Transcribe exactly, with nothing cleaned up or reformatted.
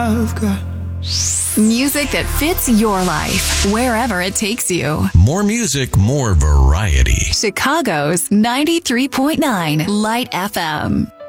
I've got Music that fits your life, wherever it takes you. More music, more variety. Chicago's ninety-three point nine Light F M.